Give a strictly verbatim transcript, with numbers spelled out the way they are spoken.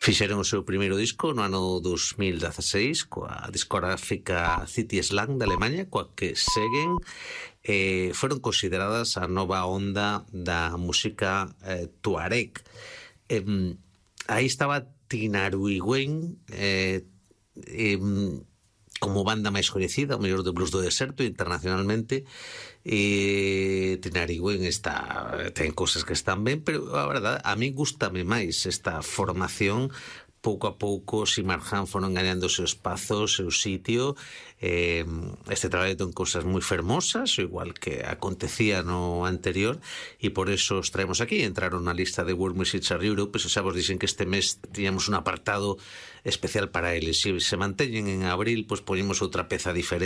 Fixeron o seu primeiro disco no ano dos mil dezaseis coa discográfica City Slang de Alemanha, coa que seguen. Eh, foron consideradas a nova onda da música eh, tuareg. Eh, aí estaba Tinariwen, eh, eh, como banda máis coñecida, o mellor de blues do deserto internacionalmente. E Tinariwen está, ten cousas que están ben, pero a verdade, a mí gustame máis esta formación. Pouco a pouco Simarhan foron gañando o seu espazo, o seu sitio. eh, este traballo ten cousas moi fermosas, igual que acontecía no anterior, e por eso os traemos aquí. Entraron na lista de World Music Chart Europe, e xa vos dixen que este mes tiñamos un apartado especial para eles. Se se manteñen en abril, pois poñemos outra peza diferente